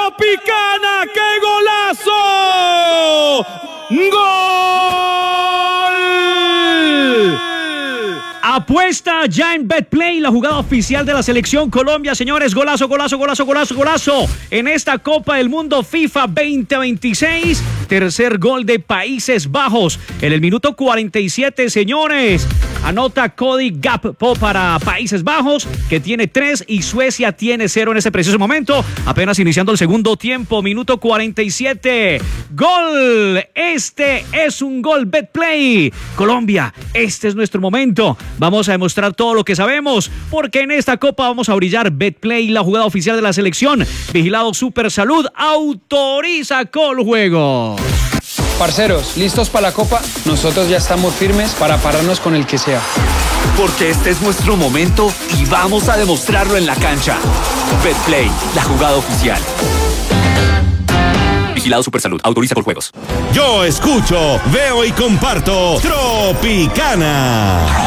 Tropicana, ¡qué golazo! ¡Gol! Apuesta ya en BetPlay, la jugada oficial de la selección Colombia, señores. Golazo, golazo, golazo, golazo, golazo. En esta Copa del Mundo FIFA 2026, tercer gol de Países Bajos. En el minuto 47, señores. Anota Cody Gakpo para Países Bajos, que tiene 3 y Suecia tiene 0 en ese preciso momento. Apenas iniciando el segundo tiempo, minuto 47. ¡Gol! Este es un gol BetPlay. Colombia, este es nuestro momento. Vamos a demostrar todo lo que sabemos, porque en esta Copa vamos a brillar. BetPlay, la jugada oficial de la selección. Vigilado Supersalud, autoriza Coljuegos. Parceros, ¿listos para la Copa? Nosotros ya estamos firmes para pararnos con el que sea. Porque este es nuestro momento y vamos a demostrarlo en la cancha. BetPlay, la jugada oficial. Vigilado Supersalud, autoriza Coljuegos. Yo escucho, veo y comparto Tropicana.